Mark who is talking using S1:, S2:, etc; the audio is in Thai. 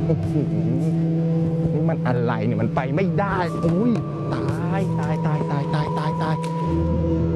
S1: นี่มันอะไรเนี่ยมันไปไม่ได้อุ้ยตายตาย